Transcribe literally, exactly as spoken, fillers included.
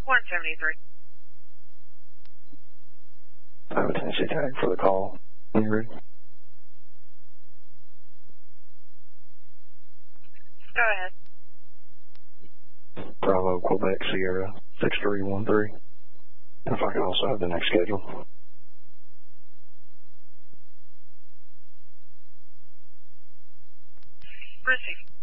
one seventy-three. I have a Tennessee tag for the call. When you're ready. Go ahead. Bravo, Quebec, Sierra, six three one three. And if I can also have the next schedule. Receive.